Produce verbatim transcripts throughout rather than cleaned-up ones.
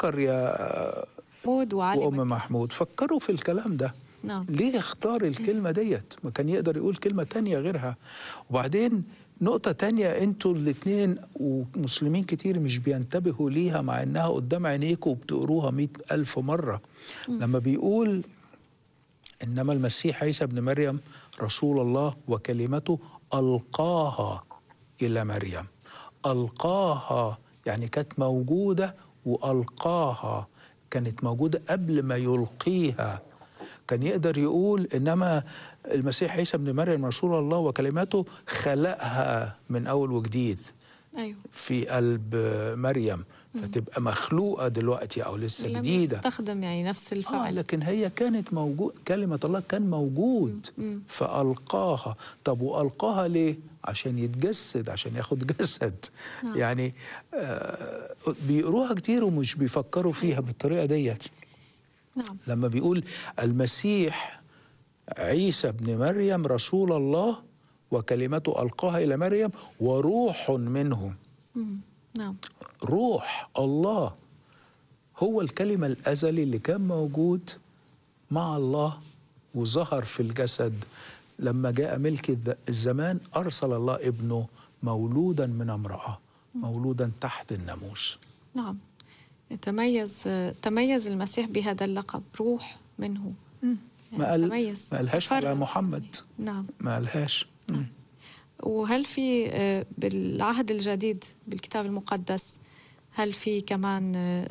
فكر يا محمود وعلي وأم مكي. محمود، فكروا في الكلام ده. نعم. ليه اختار الكلمة ديت؟ ما كان يقدر يقول كلمة تانية غيرها. وبعدين نقطة تانية، انتوا الاتنين ومسلمين كتير مش بينتبهوا ليها مع انها قدام عينيكوا وبتقروها مئة ألف مرة. م. لما بيقول إنما المسيح عيسى ابن مريم رسول الله وكلمته ألقاها إلى مريم. ألقاها يعني كانت موجودة، وألقاها كانت موجودة قبل ما يلقيها. كان يقدر يقول إنما المسيح عيسى ابن مريم رسول الله وكلمته خلقها من أول وجديد. أيوه. في قلب مريم، فتبقى مخلوقة دلوقتي أو لسه لم جديدة. يستخدم يعني نفس الفعل. آه لكن هي كانت موجود، كلمة الله كان موجود. مم. مم. فألقاها. طب وألقاها ليه؟ عشان يتجسد، عشان ياخد جسد. نعم. يعني آه بيقروها كتير ومش بيفكروا فيها بالطريقة ديت. نعم. لما بيقول المسيح عيسى ابن مريم رسول الله وكلمته ألقاها إلى مريم وروح منه. مم. نعم. روح الله هو الكلمة الأزلي اللي كان موجود مع الله وظهر في الجسد. لما جاء ملك الزمان أرسل الله ابنه مولودا من امرأة، مولودا تحت الناموس. نعم. تميز تميز المسيح بهذا اللقب، روح منه. يعني ما قال تميز، ما قالهاش على محمد. يعني. نعم. ما قالهاش. نعم. وهل في بالعهد الجديد بالكتاب المقدس هل في كمان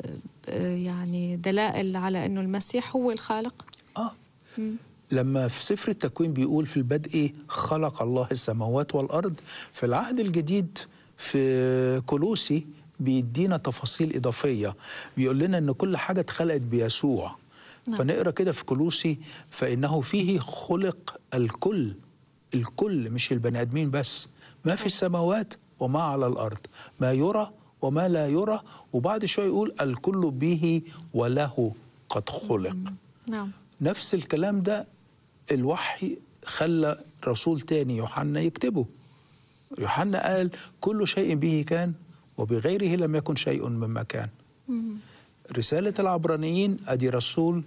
يعني دلائل على أنه المسيح هو الخالق؟ آه م. لما في سفر التكوين بيقول في البدء خلق الله السماوات والأرض، في العهد الجديد في كولوسي بيدينا تفاصيل إضافية، بيقول لنا أن كل حاجة اتخلقت بيسوع. نعم. فنقرأ كده في كولوسي فإنه فيه خلق الكل، الكل مش البني آدمين بس، ما في السماوات وما على الأرض، ما يرى وما لا يرى. وبعد شوية يقول الكل به وله قد خلق. نعم. نفس الكلام ده الوحي خلى رسول تاني يوحنا يكتبه. يوحنا قال كل شيء به كان وبغيره لم يكن شيء مما كان. مم. رسالة العبرانيين أدي رسول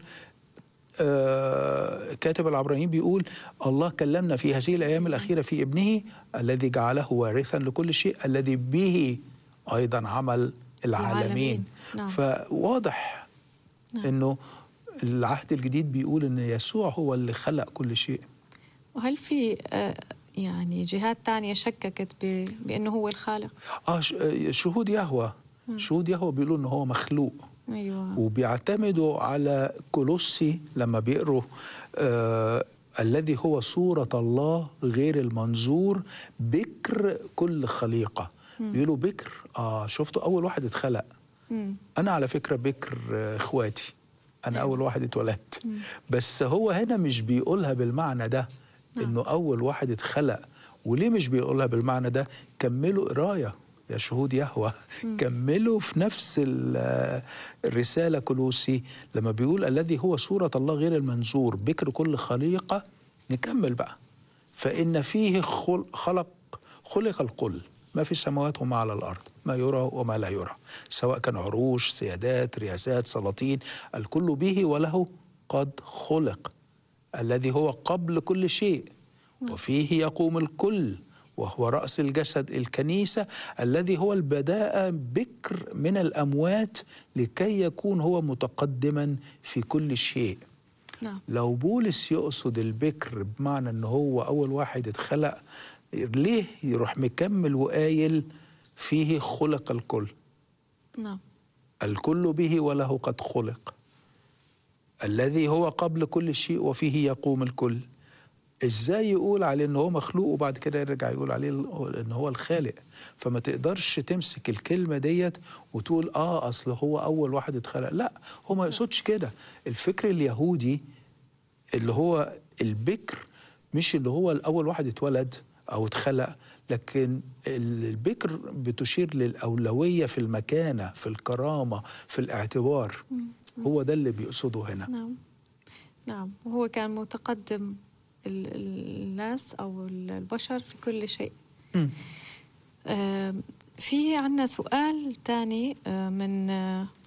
آه كاتب العبرانيين بيقول الله كلمنا في هذه الأيام الأخيرة في ابنه الذي جعله وارثا لكل شيء الذي به أيضا عمل العالمين, العالمين. نعم. فواضح نعم. أنه العهد الجديد بيقول أن يسوع هو اللي خلق كل شيء. وهل في آه يعني جهات تانية شككت بأنه هو الخالق؟ آه شهود يهوه م. شهود يهوه بيقولوا أنه هو مخلوق. أيوة. وبيعتمدوا على كولوسي لما بيقروا آه الذي هو صورة الله غير المنظور بكر كل خليقة. م. بيقولوا بكر، آه شفتوا أول واحد اتخلق. م. أنا على فكرة بكر آه إخواتي، أنا أيوة. أول واحد اتولدت. م. بس هو هنا مش بيقولها بالمعنى ده. م. إنه أول واحد اتخلق. وليه مش بيقولها بالمعنى ده؟ كملوا قراية يا شهود يهوه. م. كملوا في نفس الرسالة كولوسي لما بيقول الذي هو صورة الله غير المنظور بكر كل خليقة. نكمل بقى فإن فيه خلق خلق الكل ما في السماوات وما على الأرض، ما يرى وما لا يرى، سواء كان عروش، سيادات، رياسات، سلاطين، الكل به وله قد خلق الذي هو قبل كل شيء وفيه يقوم الكل وهو رأس الجسد الكنيسة الذي هو البداءة بكر من الأموات لكي يكون هو متقدما في كل شيء. نعم. لو بولس يقصد البكر بمعنى أنه هو أول واحد اتخلق، ليه يروح مكمل وقايل فيه خلق الكل؟ نعم. الكل به وله قد خلق الذي هو قبل كل شيء وفيه يقوم الكل. ازاي يقول عليه ان هو مخلوق وبعد كده يرجع يقول عليه ان هو الخالق؟ فما تقدرش تمسك الكلمة ديت وتقول اه اصل هو اول واحد اتخلق. لا، هو ما يقصدش كده. الفكر اليهودي اللي هو البكر مش اللي هو الاول واحد اتولد او اتخلق، لكن البكر بتشير للأولوية في المكانة، في الكرامة، في الاعتبار. هو ده اللي بيقصده هنا. نعم. نعم. وهو كان متقدم الناس أو البشر في كل شيء. آه في عنا سؤال تاني آه من آه